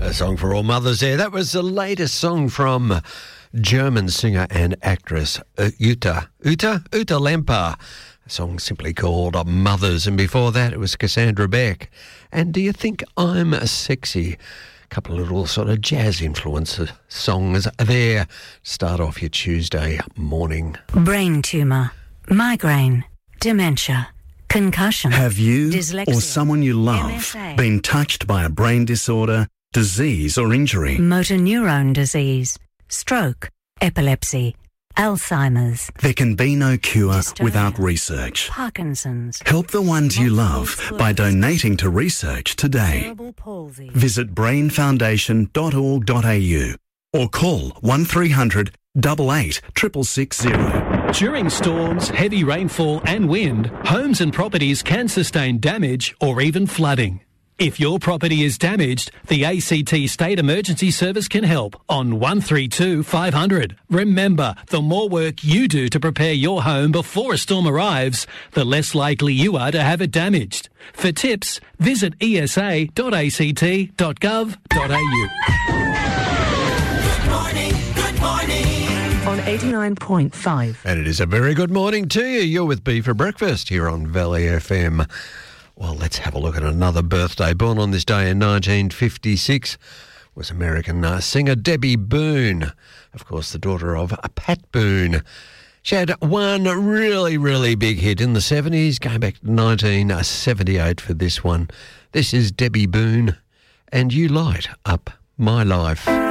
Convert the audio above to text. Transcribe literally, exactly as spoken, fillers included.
A song for all mothers there. That was the latest song from German singer and actress uh, Uta. Uta? Uta Lemper. A song simply called Mothers. And before that, it was Cassandra Beck. And Do You Think I'm Sexy? A couple of little sort of jazz influence songs there. Start off your Tuesday morning. Brain tumour, migraine, dementia, concussion. Have you dyslexia, or someone you love M S A, been touched by a brain disorder, disease or injury? motor neurone disease, stroke, epilepsy, Alzheimer's, There can be no cure Dystonia, without research. Parkinson's, Help the ones you love multiple by sclerosis, donating to research today. cerebral palsy. Visit brain foundation dot org dot a u or call one three hundred eight eight six six six zero. During storms, heavy rainfall and wind, homes and properties can sustain damage or even flooding. If your property is damaged, the A C T State Emergency Service can help on one three two five hundred. Remember, the more work you do to prepare your home before a storm arrives, the less likely you are to have it damaged. For tips, visit e s a dot a c t dot gov dot a u. Good morning, good morning. On eighty-nine point five. And it is a very good morning to you. You're with B for Breakfast here on Valley F M. Well, let's have a look at another birthday. Born on this day in nineteen fifty-six was American uh, singer Debbie Boone, of course the daughter of uh, Pat Boone. She had one really, really big hit in the seventies, going back to nineteen seventy-eight for this one. This is Debbie Boone, and You Light Up My Life.